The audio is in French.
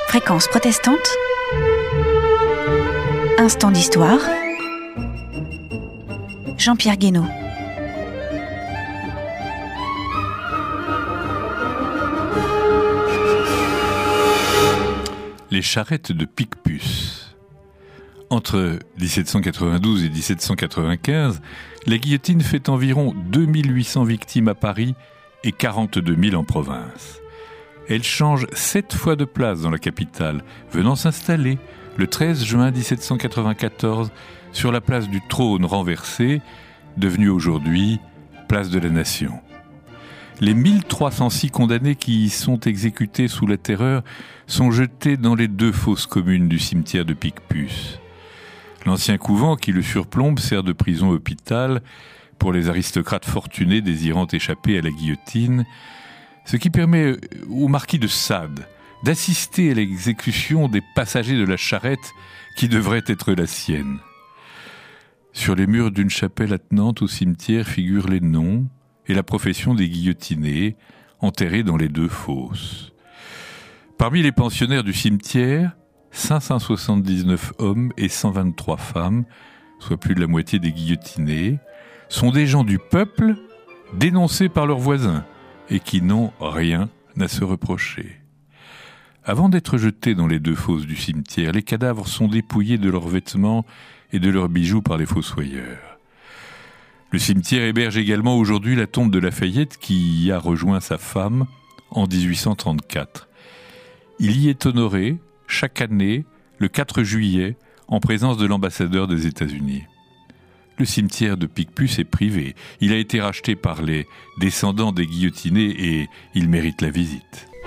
Fréquence protestante, instant d'histoire, Jean-Pierre Guénaud. Les charrettes de Picpus. Entre 1792 et 1795, la guillotine fait environ 2800 victimes à Paris et 42 000 en province. Elle change 7 fois de place dans la capitale, venant s'installer le 13 juin 1794 sur la place du Trône renversé, devenue aujourd'hui place de la Nation. Les 1306 condamnés qui y sont exécutés sous la Terreur sont jetés dans les 2 fosses communes du cimetière de Picpus. L'ancien couvent qui le surplombe sert de prison-hôpital pour les aristocrates fortunés désirant échapper à la guillotine, ce qui permet au marquis de Sade d'assister à l'exécution des passagers de la charrette qui devrait être la sienne. Sur les murs d'une chapelle attenante au cimetière figurent les noms et la profession des guillotinés enterrés dans les 2 fosses. Parmi les pensionnaires du cimetière, 579 hommes et 123 femmes, soit plus de la moitié des guillotinés, sont des gens du peuple dénoncés par leurs voisins et qui n'ont rien à se reprocher. Avant d'être jetés dans les 2 fosses du cimetière, les cadavres sont dépouillés de leurs vêtements et de leurs bijoux par les fossoyeurs. Le cimetière héberge également aujourd'hui la tombe de Lafayette qui y a rejoint sa femme en 1834. Il y est honoré chaque année le 4 juillet en présence de l'ambassadeur des États-Unis. Le cimetière de Picpus est privé. Il a été racheté par les descendants des guillotinés et il mérite la visite.